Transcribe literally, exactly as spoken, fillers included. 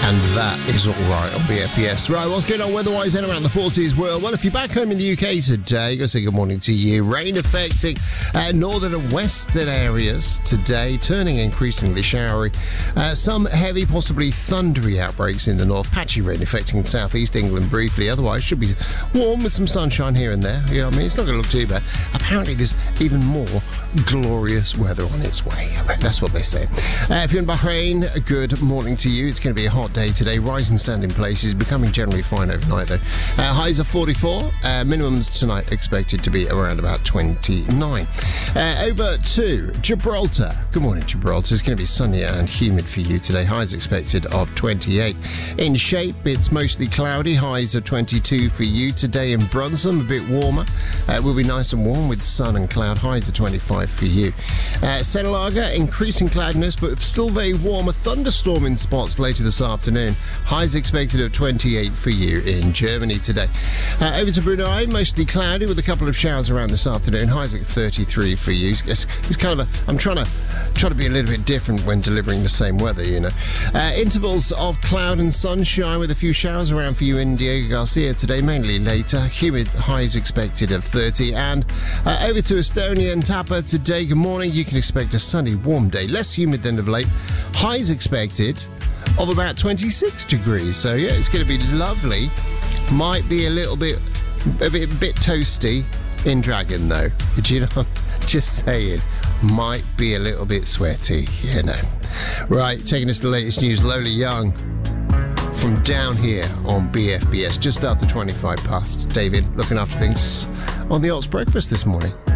And that is all right on B F B S. Right, what's going on weather-wise then around the forties world? Well, if you're back home in the U K today, got to say good morning to you. Rain affecting uh, northern and western areas today, turning increasingly showery. Uh, some heavy, possibly thundery outbreaks in the north. Patchy rain affecting southeast England briefly. Otherwise, should be warm with some sunshine here and there. You know what I mean? It's not going to look too bad. Apparently, there's even more glorious weather on its way. I bet that's what they say. Uh, if you're in Bahrain, good morning to you. It's going to be a hot day today. Rising sand in places, becoming generally fine overnight though. Uh, highs are forty-four. Uh, minimums tonight expected to be around about twenty-nine. Uh, over to Gibraltar. Good morning, Gibraltar. It's going to be sunny and humid for you today. Highs expected of twenty-eight. In Shape, it's mostly cloudy. Highs of twenty-two for you today. In Brunson, a bit warmer. Uh, will be nice and warm with sun and cloud. Highs of twenty-five for you. Uh, Senalaga, increasing cloudiness, but still very warm. A thunderstorm in spots later this afternoon. Highs expected at twenty-eight for you in Germany today. Uh, over to Brunei, mostly cloudy with a couple of showers around this afternoon. Highs at thirty-three for you. It's, it's kind of a, I'm trying to try to be a little bit different when delivering the same weather, you know. Uh, intervals of cloud and sunshine with a few showers around for you in Diego Garcia today, mainly later. Humid highs expected of thirty. And uh, over to Estonia and Tapa today. Good morning. You can expect a sunny, warm day. Less humid than of late. Highs expected of about twenty-six degrees. So yeah, it's going to be lovely. Might be a little bit a bit, a bit toasty in Dragon though. Do you know? Just saying. Might be a little bit sweaty, you know. Right, taking us to the latest news. Lola Young from down here on B F B S, just after twenty-five past. David looking after things on the Ots Breakfast this morning.